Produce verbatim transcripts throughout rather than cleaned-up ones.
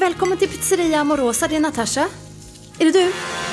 välkommen till Pizzeria Amorosa, det är Natasha. Är det du?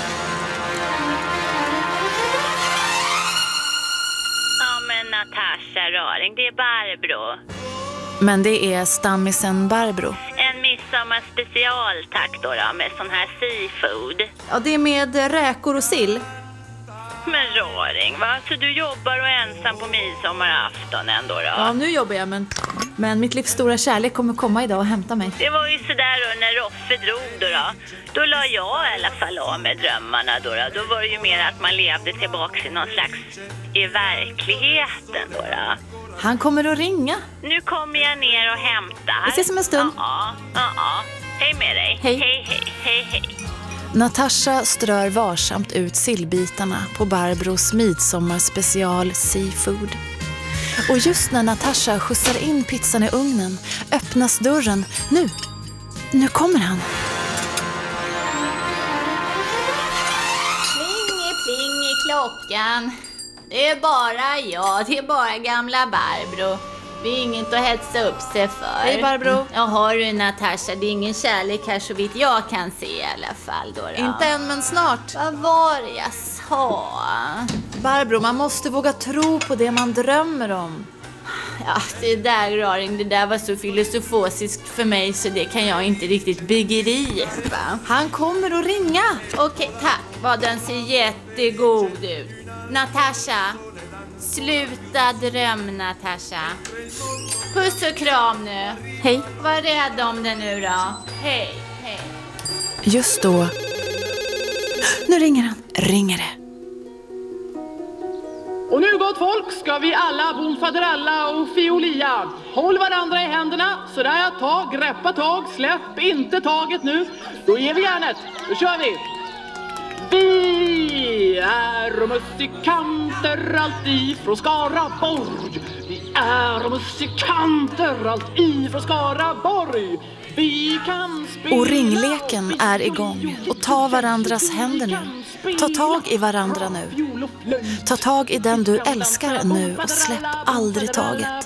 Ja, men Natasha Raring, det är Barbro. Men det är stammisen Barbro. En midsommarspecial, tack då, då med sån här seafood. Ja, det är med räkor och sill. Men Raring, va? Så du jobbar och är ensam på midsommarafton ändå då? Ja, nu jobbar jag, men, men mitt livs stora kärlek kommer komma idag och hämta mig. Det var ju sådär då när Roffe drog då, då. Då la jag i alla fall av med drömmarna då, då. Då var det ju mer att man levde tillbaka i någon slags i verkligheten då, då. Han kommer att ringa. Nu kommer jag ner och hämtar. Vi ses om en stund. Ja, ja, ja. Hej med dig. Hej. Hej, hej, hej, hej. Natasha strör varsamt ut sillbitarna på Barbros midsommarspecial seafood. Och just när Natasha skjutsar in pizzan i ugnen öppnas dörren. Nu, nu kommer han. Pling, pling i klockan. Det är bara jag, det är bara gamla Barbro. Det är inget att hetsa upp sig för. Hej Barbro. Ja, har du Natasha, det är ingen kärlek här så vitt jag kan se i alla fall då, då. Inte än, men snart. Vad var det jag sa? Barbro, man måste våga tro på det man drömmer om. Ja, det där Raring, det där var så filosofiskt för mig så det kan jag inte riktigt begripa. Han kommer att ringa. Okej, tack. Vad den ser jättegod ut. Natasha, sluta dröm, Natasha. Puss och kram nu. Hej. Var rädd om det nu då. Hej, hej. Just då. Nu ringer han. Ringer det. Och nu gott folk ska vi alla bomfaderalla och fiolia. Håll varandra i händerna, sådär ett tag, greppa tag, släpp inte taget nu. Då ger vi järnet, då kör vi. Vi är musikanter alltid från Skaraborg. Vi är musikanter alltid från Skaraborg. Vi kan spela. Och ringleken är igång. Och ta varandras händer nu. Ta tag i varandra nu. Ta tag i den du älskar nu och släpp aldrig taget.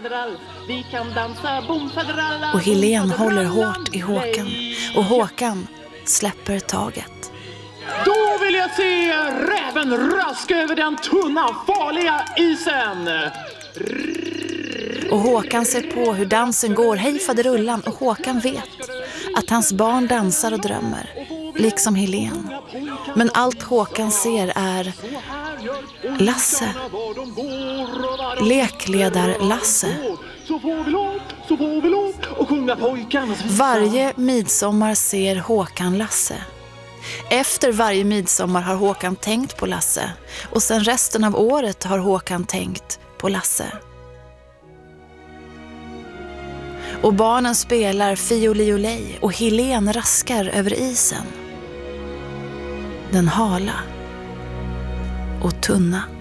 Och Helene håller hårt i Håkan. Och Håkan släpper taget. Då vill jag se räven raska över den tunna, farliga isen. Och Håkan ser på hur dansen går, hej faderullan. Och Håkan vet att hans barn dansar och drömmer, liksom Helene. Men allt Håkan ser är Lasse. Lekledar Lasse. Så får vi låt, så får vi låt och sjunga pojkarnas visa. Varje midsommar ser Håkan Lasse. Efter varje midsommar har Håkan tänkt på Lasse. Och sen resten av året har Håkan tänkt på Lasse. Och barnen spelar fioliolej och Helene raskar över isen. Den hala och tunna.